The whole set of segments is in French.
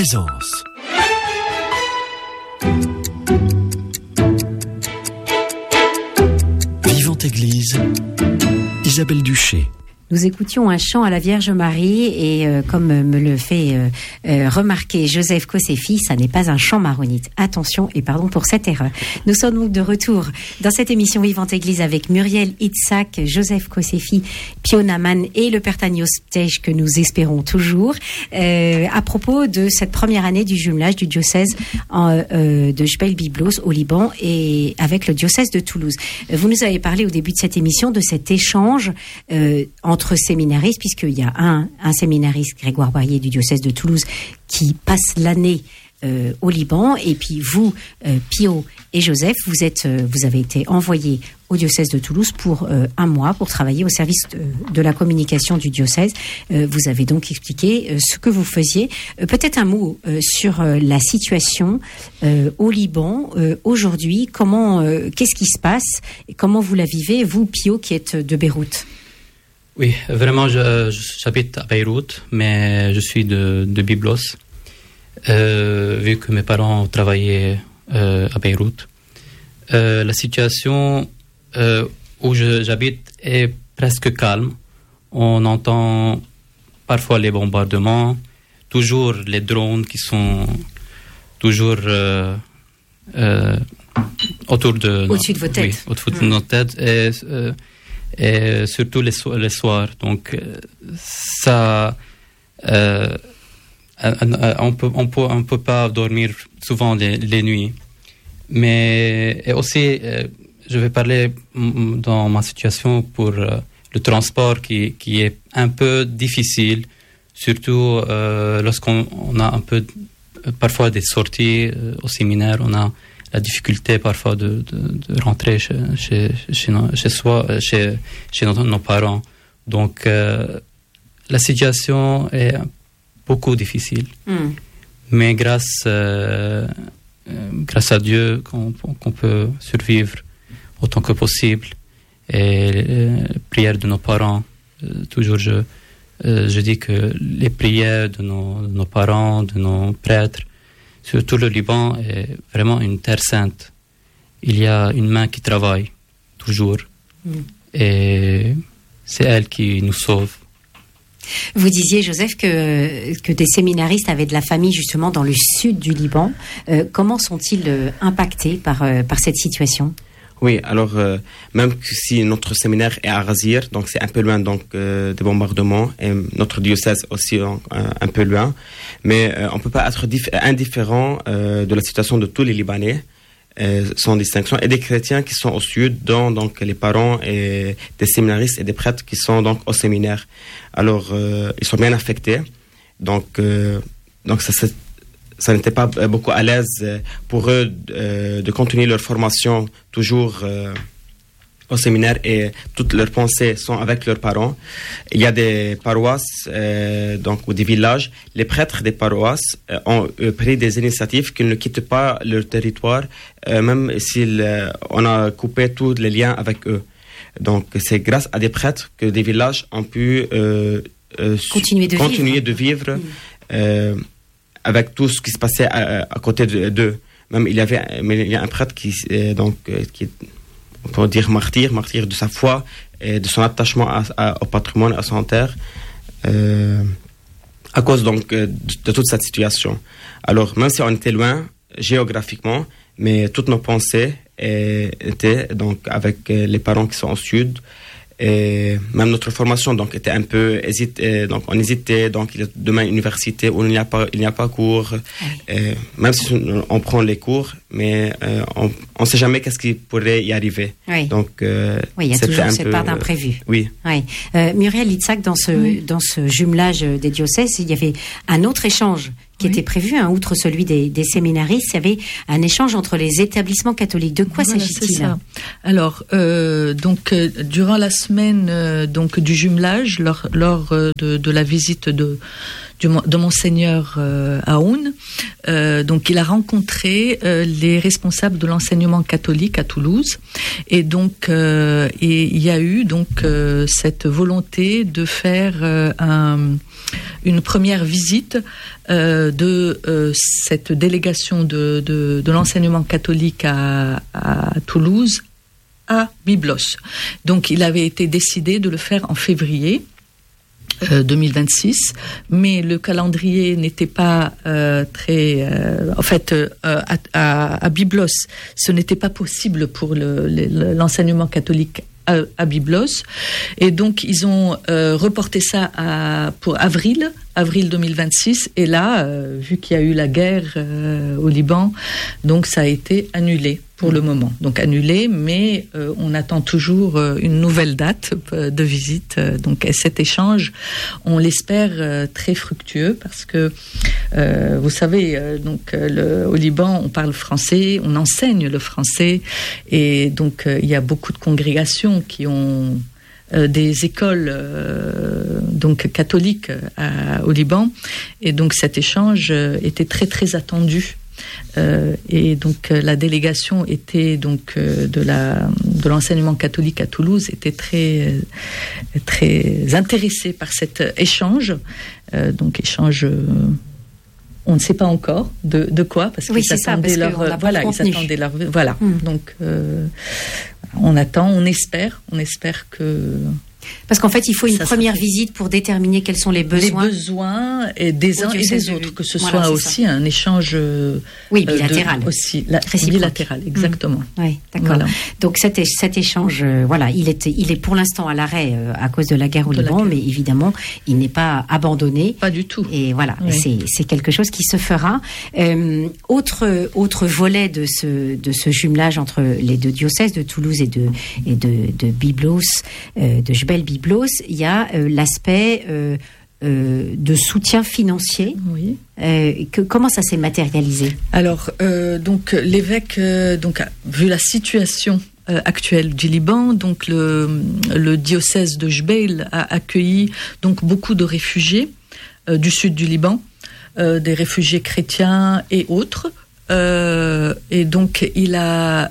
Présence. Vivante Église, Isabelle Duché. Nous écoutions un chant à la Vierge Marie et comme me le fait remarquer Joseph Kossefi, ça n'est pas un chant maronite. Attention et pardon pour cette erreur. Nous sommes donc de retour dans cette émission Vivante Église avec Muriel Itzhak, Joseph Kossefi, Pio Naman et le Père Tanios Tej que nous espérons toujours à propos de cette première année du jumelage du diocèse de Jebel Byblos au Liban et avec le diocèse de Toulouse. Vous nous avez parlé au début de cette émission de cet échange entre séminaristes, puisqu'il y a un séminariste, Grégoire Boyer du diocèse de Toulouse, qui passe l'année au Liban, et puis vous, Pio et Joseph, vous avez été envoyés au diocèse de Toulouse pour un mois pour travailler au service de la communication du diocèse. Vous avez donc expliqué ce que vous faisiez. Peut-être un mot sur la situation au Liban aujourd'hui. Qu'est-ce qui se passe et comment vous la vivez, vous, Pio, qui êtes de Beyrouth? Oui, vraiment, j'habite à Beyrouth, mais je suis de Byblos, vu que mes parents travaillaient à Beyrouth. La situation où j'habite est presque calme. On entend parfois les bombardements, toujours les drones qui sont toujours autour de... Au-dessus de vos têtes. Oui, au-dessus de nos têtes. Et surtout les soirs. Donc ça, on peut pas dormir souvent les nuits. Mais et aussi, je vais parler dans ma situation pour le transport qui est un peu difficile, surtout lorsqu'on a un peu parfois des sorties au séminaire, on a la difficulté parfois de rentrer chez nos parents. Donc, la situation est beaucoup difficile. Mais grâce à Dieu, qu'on peut survivre autant que possible. Et les prières de nos parents, toujours je dis que les prières de nos parents, de nos prêtres, surtout le Liban est vraiment une terre sainte. Il y a une main qui travaille, toujours. Et c'est elle qui nous sauve. Vous disiez, Joseph, que des séminaristes avaient de la famille justement dans le sud du Liban. Comment sont-ils impactés par cette situation ? Oui, alors même si notre séminaire est à Razir, donc c'est un peu loin donc des bombardements, et notre diocèse aussi un peu loin, mais on peut pas être indifférent de la situation de tous les Libanais, sans distinction, et des chrétiens qui sont au sud, dont donc les parents et des séminaristes et des prêtres qui sont donc au séminaire. Alors ils sont bien affectés, donc ça n'était pas beaucoup à l'aise pour eux de continuer leur formation toujours au séminaire, et toutes leurs pensées sont avec leurs parents. Il y a des paroisses donc, ou des villages. Les prêtres des paroisses ont pris des initiatives qu'ils ne quittent pas leur territoire, même si on a coupé tous les liens avec eux. Donc c'est grâce à des prêtres que des villages ont pu continuer de vivre avec tout ce qui se passait à côté d'eux. Même il y a un prêtre qui on peut dire martyr de sa foi et de son attachement au patrimoine, à son terre, à cause donc de toute cette situation. Alors même si on était loin géographiquement, mais toutes nos pensées étaient donc avec les parents qui sont au sud. Et même notre formation donc était un peu donc on hésitait, donc il y a demain une université où il n'y a pas cours, même si on prend les cours, mais on sait jamais qu'est-ce qui pourrait y arriver. Donc il y a toujours cette part d'imprévu. Oui. Muriel Itzhak, dans ce jumelage des diocèses, il y avait un autre échange qui était prévu, outre celui des séminaristes. Il y avait un échange entre les établissements catholiques. De quoi s'agit-il ? Alors, donc, durant la semaine donc du jumelage, lors de la visite du de Monseigneur Aoun. Donc il a rencontré les responsables de l'enseignement catholique à Toulouse, et donc et il y a eu donc cette volonté de faire une première visite de cette délégation de l'enseignement catholique à Toulouse à Byblos. Donc il avait été décidé de le faire en février 2026, mais le calendrier n'était pas très... en fait, à Byblos, ce n'était pas possible pour l'enseignement catholique à Byblos, et donc ils ont reporté ça pour avril 2026, et là, vu qu'il y a eu la guerre au Liban, donc ça a été annulé pour le moment. Donc annulé, mais on attend toujours une nouvelle date de visite. Donc et cet échange, on l'espère très fructueux, parce que vous savez, donc au Liban, on parle français, on enseigne le français, et donc il y a beaucoup de congrégations qui ont des écoles donc catholiques au Liban, et donc cet échange était très très attendu. Et donc la délégation était donc de l'enseignement catholique à Toulouse était très très intéressée par cet échange. Donc échange, on ne sait pas encore de quoi, parce qu'ils attendaient leur voilà. Donc on attend, on espère que... Parce qu'en fait, il faut une première visite pour déterminer quels sont les besoins. Les besoins des uns et des autres, que ce soit aussi un échange bilatéral. Bilatéral, exactement. Oui, d'accord. Voilà. Donc cet échange, il est pour l'instant à l'arrêt à cause de la guerre au Liban, mais évidemment, il n'est pas abandonné. Pas du tout. Et voilà, c'est quelque chose qui se fera. Autre volet de ce jumelage entre les deux diocèses de Toulouse et de Byblos, de Jebel Byblos, il y a l'aspect de soutien financier. Oui. Comment ça s'est matérialisé ? Alors, donc l'évêque, vu la situation actuelle du Liban, donc le diocèse de Jbeil a accueilli donc beaucoup de réfugiés du sud du Liban, des réfugiés chrétiens et autres. Et donc il a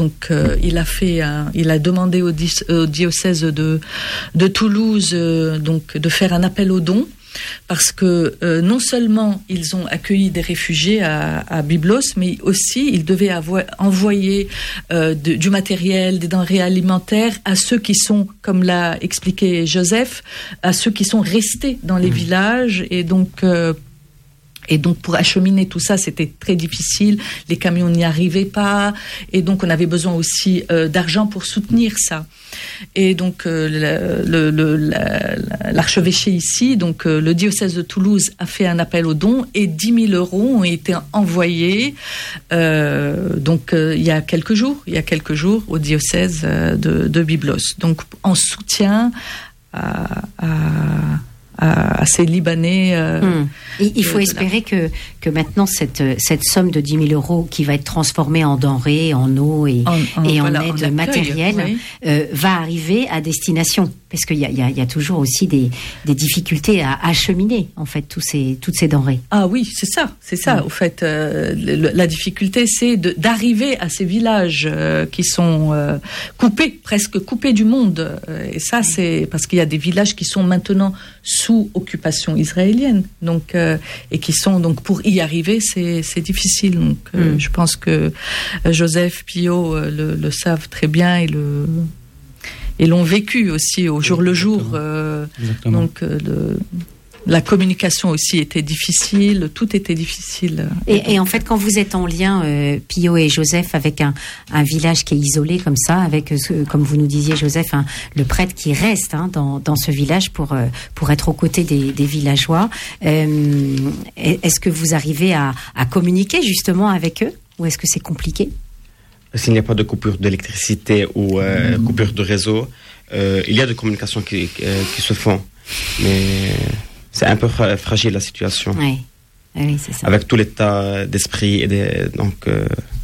demandé au diocèse de Toulouse donc de faire un appel aux dons, parce que non seulement ils ont accueilli des réfugiés à Byblos, mais aussi ils devaient envoyer du matériel, des denrées alimentaires à ceux qui sont, comme l'a expliqué Joseph, à ceux qui sont restés dans les villages, et donc pour acheminer tout ça, c'était très difficile. Les camions n'y arrivaient pas, et donc on avait besoin aussi d'argent pour soutenir ça. Et donc l'archevêché ici, donc le diocèse de Toulouse a fait un appel aux dons, et 10 000 € ont été envoyés. Il y a quelques jours au diocèse de Byblos. Donc en soutien à ces Libanais. Il faut espérer que maintenant cette somme de 10 000 € qui va être transformée en denrées, en eau et en aide matérielle va arriver à destination. Parce qu'il y a toujours aussi des difficultés à acheminer, en fait, toutes ces denrées. Ah oui, c'est ça. Au fait, la difficulté, c'est d'arriver à ces villages qui sont presque coupés du monde. Et ça, c'est parce qu'il y a des villages qui sont maintenant sous occupation israélienne. Donc, et qui sont, donc, pour y arriver, c'est difficile. Donc, je pense que Joseph, Pio le savent très bien, et l'ont vécu aussi au jour le jour. Donc la communication aussi était difficile, tout était difficile. Et en fait, quand vous êtes en lien, Pio et Joseph, avec un village qui est isolé comme ça, avec, comme vous nous disiez, Joseph, le prêtre qui reste dans ce village pour être aux côtés des villageois, est-ce que vous arrivez à communiquer justement avec eux, ou est-ce que c'est compliqué ? S'il n'y a pas de coupure d'électricité ou coupure de réseau, il y a des communications qui se font, mais c'est un peu fragile la situation. Oui, c'est ça. Avec tout l'état d'esprit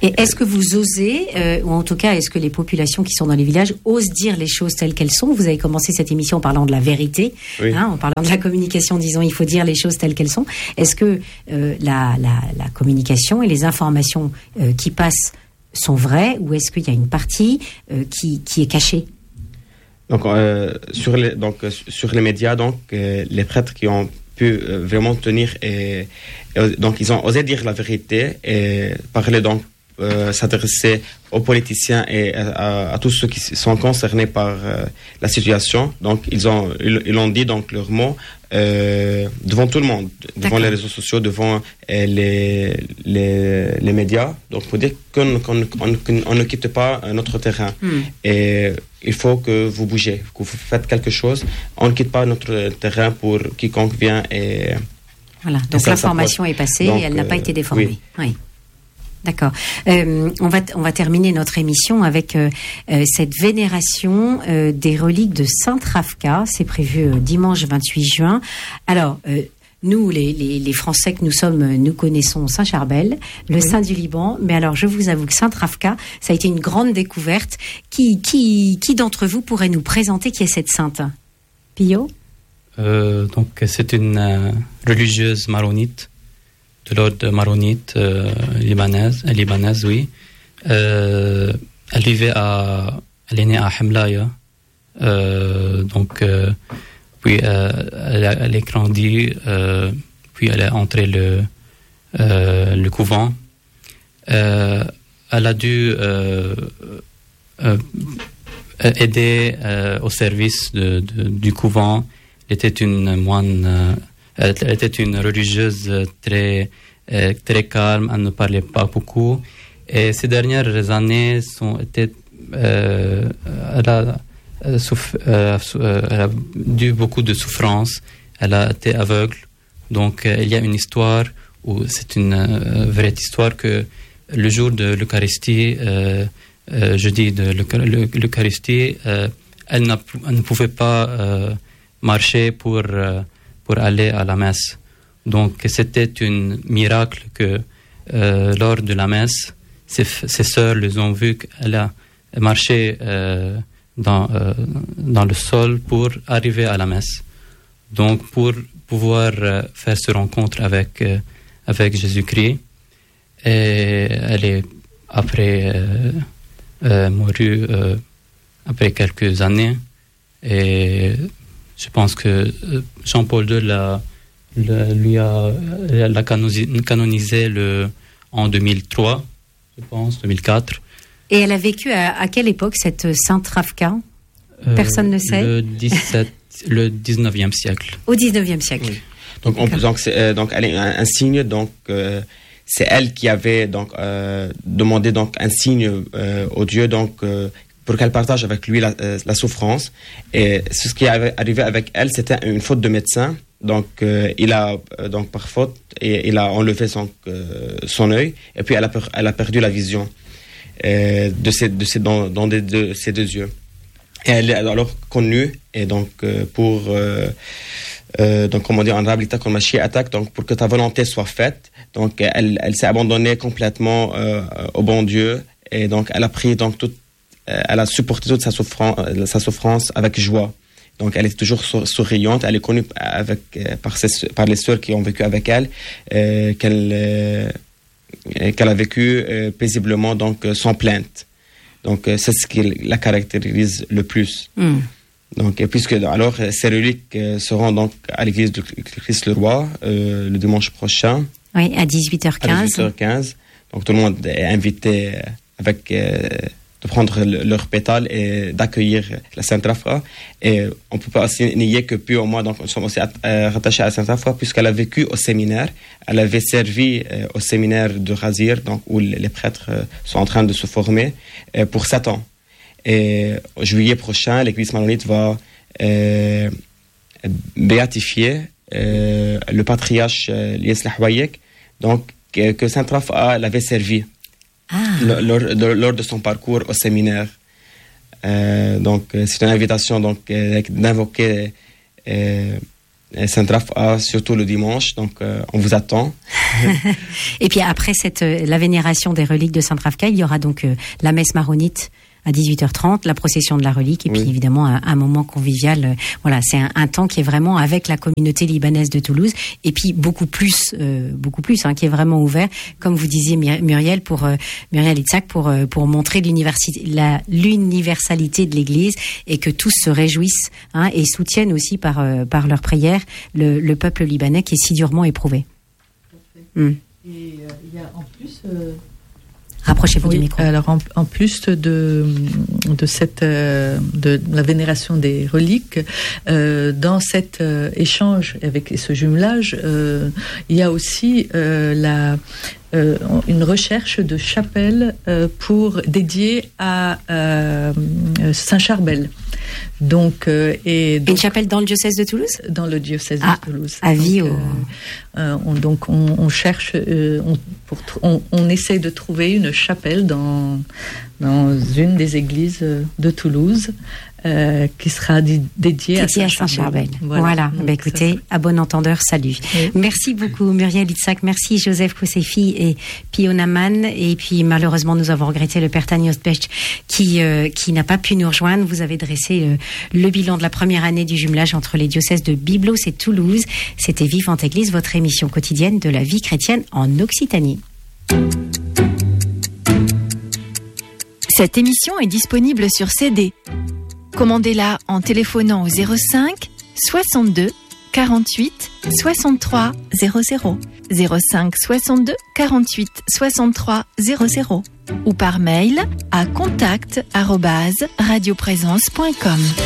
Et est-ce que vous osez, ou en tout cas, est-ce que les populations qui sont dans les villages osent dire les choses telles qu'elles sont? Vous avez commencé cette émission en parlant de la vérité, en parlant de la communication, disons, il faut dire les choses telles qu'elles sont. Est-ce que la communication et les informations qui passent sont vraies, ou est-ce qu'il y a une partie qui est cachée? Donc, sur les médias, donc, les prêtres qui ont pu vraiment tenir donc ils ont osé dire la vérité et parler, donc s'adresser aux politiciens et à tous ceux qui sont concernés par la situation. Donc ils ont dit donc leurs mots devant tout le monde, devant les réseaux sociaux, devant les médias, donc pour dire qu'on ne quitte pas notre terrain. Et il faut que vous bougez, que vous faites quelque chose. On ne quitte pas notre terrain pour quiconque vient. Et voilà, donc l'information est passée et elle n'a pas été déformée. Oui. D'accord. On va terminer notre émission avec cette vénération des reliques de Sainte Ravka. C'est prévu dimanche 28 juin. Alors, nous, les Français que nous sommes, nous connaissons Saint Charbel, le saint du Liban. Mais alors, je vous avoue que Sainte Ravka, ça a été une grande découverte. Qui d'entre vous pourrait nous présenter qui est cette sainte? Pio? Donc, c'est une religieuse maronite, de l'ordre maronite libanaise, oui. Elle est née à Hemlaya, donc puis elle est grandie, puis elle est entrée le couvent. Elle a dû aider au service du couvent. Elle était une moine. Elle était une religieuse très calme, elle ne parlait pas beaucoup. Et ces dernières années elle a dû beaucoup de souffrance. Elle a été aveugle. Donc il y a une histoire où c'est une vraie histoire que le jour de l'Eucharistie, jeudi de l'Eucharistie, elle ne pouvait pas marcher pour aller à la messe. Donc c'était un miracle que lors de la messe, ses sœurs les ont vu qu'elle a marché dans le sol pour arriver à la messe. Donc pour pouvoir faire ce rencontre avec Jésus-Christ. Et elle est après mourue après quelques années. Et je pense que Jean-Paul II l'a canonisé en 2003, je pense, 2004. Et elle a vécu à quelle époque, cette Sainte Ravka? Personne ne sait. Le 19e siècle. Au 19e siècle. Oui. Donc elle est un signe. Donc c'est elle qui avait demandé donc un signe au Dieu pour qu'elle partage avec lui la souffrance. Et ce qui est arrivé avec elle, c'était une faute de médecin. Donc il a par faute et il a enlevé son œil, et puis elle a perdu la vision de ses deux yeux. Et elle est alors connue, et donc comme on dit en arabe, donc pour que ta volonté soit faite. Donc elle s'est abandonnée complètement au bon Dieu, et donc elle a pris elle a supporté toute sa souffrance avec joie. Donc elle est toujours souriante. Elle est connue par les sœurs qui ont vécu avec elle, qu'elle a vécu paisiblement, donc sans plainte. Donc c'est ce qui la caractérise le plus. Donc puisque alors ces reliques seront donc à l'église de Christ-le-Roi le dimanche prochain. Oui, à 18h15. À 18h15. Donc tout le monde est invité de prendre leurs pétales et d'accueillir la Sainte Ravka. Et on ne peut pas aussi nier que puis au moins, donc nous sommes aussi rattachés à la Sainte Ravka, puisqu'elle a vécu au séminaire. Elle avait servi au séminaire de Razir, donc où les prêtres sont en train de se former pour 7 ans. Et en juillet prochain, l'église maronite va béatifier le patriarche Lies Lahwayek, donc que Sainte Ravka l'avait servi. Lors de son parcours au séminaire. Donc c'est une invitation d'invoquer Sainte Rafa, surtout le dimanche, donc on vous attend. Et puis après la vénération des reliques de Sainte Rafka, il y aura donc la messe maronite à 18h30, la procession de la relique, et puis évidemment un moment convivial. Voilà, c'est un temps qui est vraiment avec la communauté libanaise de Toulouse, et puis beaucoup plus, qui est vraiment ouvert, comme vous disiez Muriel, Muriel Itzhak, pour montrer l'universalité de l'Église, et que tous se réjouissent et soutiennent aussi par leur prière le peuple libanais qui est si durement éprouvé. Et il y a en plus rapprochez-vous du micro. Alors en plus de la vénération des reliques, dans cet échange avec ce jumelage, il y a aussi une recherche de chapelle dédiée à Saint-Charbel. Donc, une chapelle dans le diocèse de Toulouse ? Dans le diocèse de Toulouse. À Viau. On cherche, on essaie de trouver une chapelle dans une des églises de Toulouse qui sera dédiée à Saint-Charbel. Voilà. Écoutez, à bon entendeur, salut. Oui. Merci beaucoup Muriel Itzhak, merci Joseph Kosefi et Pio Naman. Et puis malheureusement nous avons regretté le père Tanios Bech qui n'a pas pu nous rejoindre. Vous avez dressé le bilan de la première année du jumelage entre les diocèses de Byblos et Toulouse. C'était Vivante Église, votre émission quotidienne de la vie chrétienne en Occitanie. Cette émission est disponible sur CD. Commandez-la en téléphonant au 05 62 48 63 00, 05 62 48 63 00 ou par mail à contact@radioprésence.com.